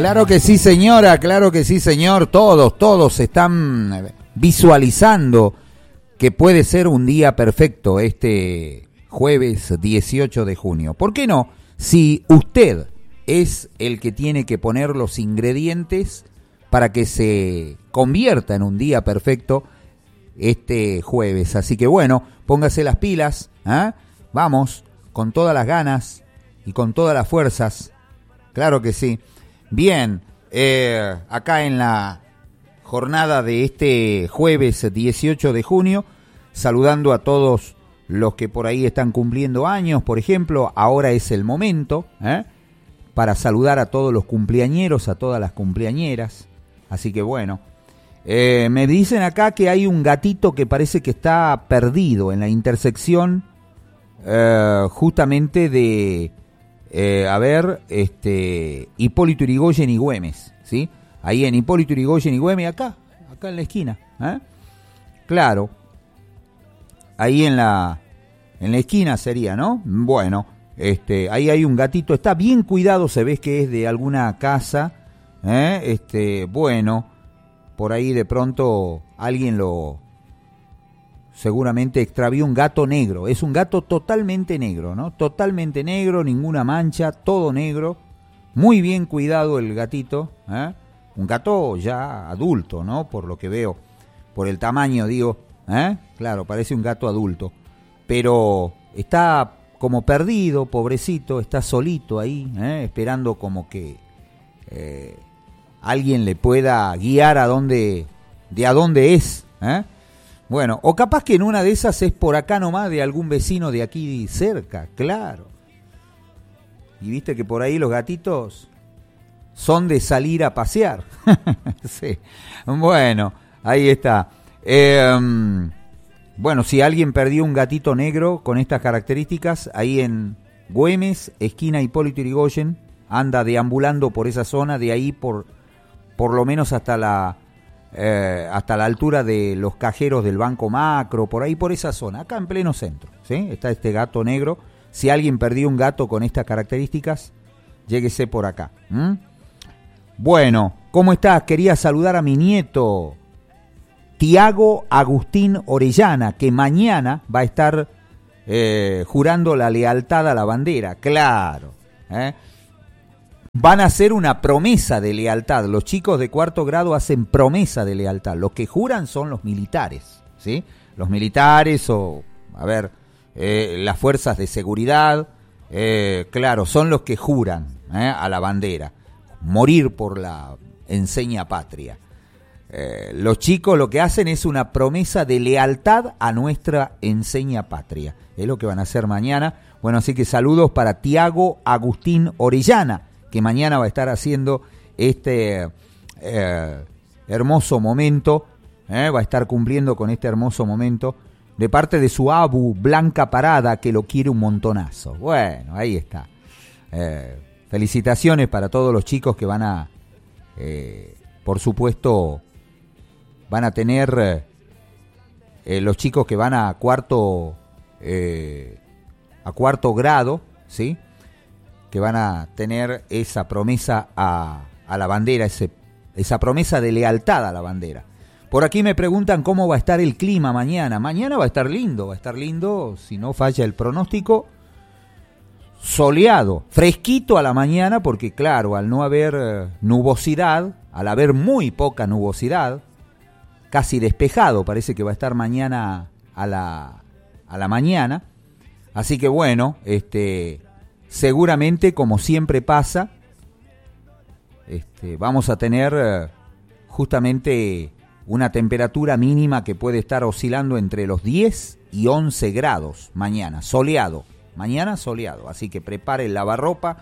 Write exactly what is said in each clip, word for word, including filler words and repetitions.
Claro que sí, señora, claro que sí, señor. Todos, todos están visualizando que puede ser un día perfecto este jueves dieciocho de junio. ¿Por qué no? Si usted es el que tiene que poner los ingredientes para que se convierta en un día perfecto este jueves. Así que bueno, póngase las pilas, ¿eh? Vamos, con todas las ganas y con todas las fuerzas. Claro que sí. Bien, eh, acá en la jornada de este jueves dieciocho de junio, saludando a todos los que por ahí están cumpliendo años, por ejemplo, ahora es el momento, ¿eh? para saludar a todos los cumpleañeros, a todas las cumpleañeras. Así que bueno, eh, me dicen acá que hay un gatito que parece que está perdido en la intersección eh, justamente de, eh, a ver, este Hipólito Yrigoyen y Güemes, ¿sí? Ahí en Hipólito Yrigoyen y Güemes, acá, acá en la esquina, ¿eh? Claro, ahí en la, en la esquina sería, ¿no? Bueno, este, ahí hay un gatito, está bien cuidado, se ve que es de alguna casa, ¿eh? Este, bueno, por ahí de pronto alguien lo, seguramente extravió un gato negro, es un gato totalmente negro, ¿no? Totalmente negro, ninguna mancha, todo negro, muy bien cuidado el gatito, ¿eh? Un gato ya adulto, ¿no? Por lo que veo, por el tamaño, digo, ¿eh? Claro, parece un gato adulto, pero está como perdido, pobrecito, está solito ahí, ¿eh? Esperando como que eh, alguien le pueda guiar a dónde, de a dónde es, ¿eh? Bueno, o capaz que en una de esas es por acá nomás de algún vecino de aquí cerca, claro. Y viste que por ahí los gatitos son de salir a pasear. Sí. Bueno, ahí está. Eh, bueno, si alguien perdió un gatito negro con estas características, ahí en Güemes, esquina Hipólito Yrigoyen, anda deambulando por esa zona, de ahí por, por lo menos hasta la, eh, hasta la altura de los cajeros del Banco Macro, por ahí por esa zona, acá en pleno centro, ¿sí? Está este gato negro. Si alguien perdió un gato con estas características, lléguese por acá. ¿Mm? Bueno, ¿cómo estás? Quería saludar a mi nieto, Tiago Agustín Orellana, que mañana va a estar eh, jurando la lealtad a la bandera, claro. ¿eh? Van a hacer una promesa de lealtad. Los chicos de cuarto grado hacen promesa de lealtad. Los que juran son los militares, ¿sí? Los militares o, a ver, eh, las fuerzas de seguridad, eh, claro, son los que juran eh, a la bandera. Morir por la enseña patria. Eh, los chicos lo que hacen es una promesa de lealtad a nuestra enseña patria. Es lo que van a hacer mañana. Bueno, así que saludos para Tiago Agustín Orellana, que mañana va a estar haciendo este eh, hermoso momento, eh, va a estar cumpliendo con este hermoso momento de parte de su abu Blanca Parada, que lo quiere un montonazo. Bueno, ahí está. Eh, felicitaciones para todos los chicos que van a, eh, por supuesto, van a tener, eh, los chicos que van a cuarto, eh, a cuarto grado, ¿sí? Que van a tener esa promesa a, a la bandera, ese, esa promesa de lealtad a la bandera. Por aquí me preguntan cómo va a estar el clima mañana. Mañana va a estar lindo, va a estar lindo, si no falla el pronóstico, soleado, fresquito a la mañana, porque claro, al no haber eh, nubosidad, al haber muy poca nubosidad, casi despejado, parece que va a estar mañana a la, a la mañana. Así que bueno, este... seguramente, como siempre pasa, este, vamos a tener eh, justamente una temperatura mínima que puede estar oscilando entre los diez y once grados mañana, soleado. Mañana soleado, así que prepare el lavarropa.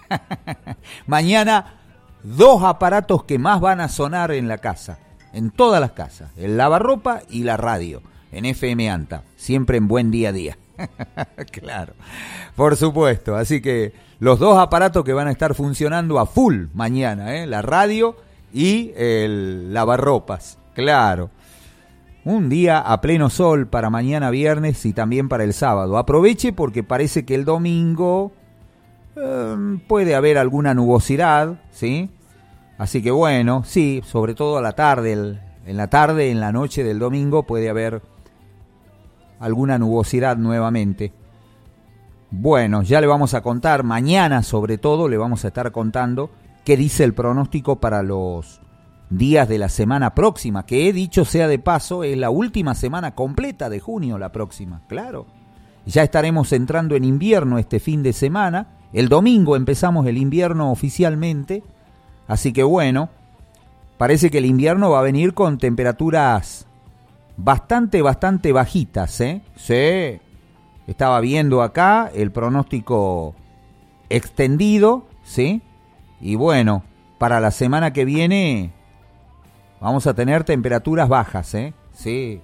Mañana dos aparatos que más van a sonar en la casa, en todas las casas, el lavarropa y la radio, en F M ANTA, siempre en buen día a día. Claro, por supuesto. Así que los dos aparatos que van a estar funcionando a full mañana, ¿eh? La radio y el lavarropas. Claro. Un día a pleno sol para mañana viernes y también para el sábado. Aproveche porque parece que el domingo eh, puede haber alguna nubosidad, ¿sí? Así que bueno, sí, sobre todo a la tarde, el, en la tarde, en la noche del domingo puede haber alguna nubosidad nuevamente. Bueno, ya le vamos a contar, mañana sobre todo le vamos a estar contando qué dice el pronóstico para los días de la semana próxima, que he dicho sea de paso, es la última semana completa de junio la próxima, claro. Ya estaremos entrando en invierno este fin de semana, el domingo empezamos el invierno oficialmente, así que bueno, parece que el invierno va a venir con temperaturas bastante, bastante bajitas, ¿eh? Sí. Estaba viendo acá el pronóstico extendido, ¿sí? Y bueno, para la semana que viene vamos a tener temperaturas bajas, ¿eh? Sí.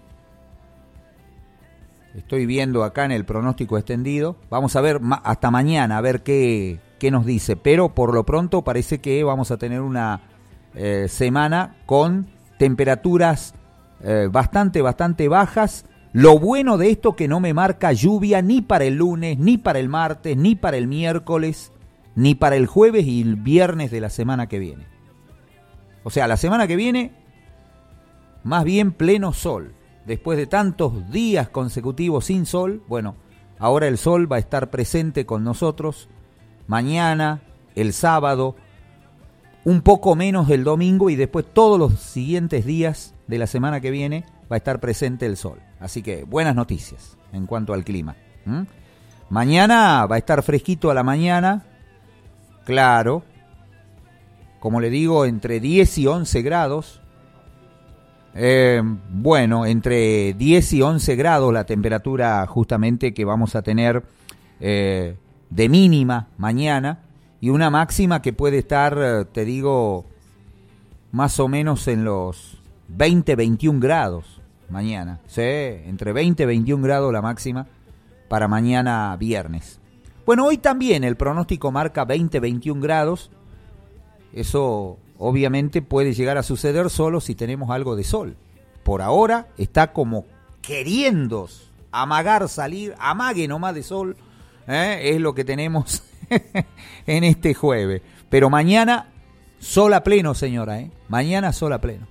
Estoy viendo acá en el pronóstico extendido. Vamos a ver ma- hasta mañana, a ver qué, qué nos dice. Pero por lo pronto parece que vamos a tener una eh, semana con temperaturas eh, bastante, bastante bajas. Lo bueno de esto que no me marca lluvia ni para el lunes, ni para el martes, ni para el miércoles, ni para el jueves y el viernes de la semana que viene. O sea, la semana que viene, más bien pleno sol. Después de tantos días consecutivos sin sol, bueno, ahora el sol va a estar presente con nosotros. Mañana, el sábado, un poco menos el domingo y después todos los siguientes días de la semana que viene va a estar presente el sol. Así que buenas noticias en cuanto al clima. ¿Mm? Mañana va a estar fresquito a la mañana, claro, como le digo, entre diez y once grados. Eh, bueno, entre diez y once grados la temperatura justamente que vamos a tener eh, de mínima mañana y una máxima que puede estar, te digo, más o menos en los veinte, veintiún grados mañana. Sí, entre veinte y veintiún grados la máxima para mañana viernes. Bueno, hoy también el pronóstico marca veinte, veintiún grados. Eso obviamente puede llegar a suceder solo si tenemos algo de sol. Por ahora está como queriendo amagar salir, amague nomás de sol, ¿eh? Es lo que tenemos en este jueves. Pero mañana sol a pleno, señora, ¿eh? Mañana sol a pleno.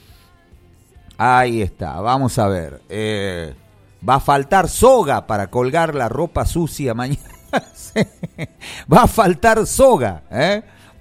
Ahí está, vamos a ver. Eh, va a faltar soga para colgar la ropa sucia mañana. Va a faltar soga, ¿eh?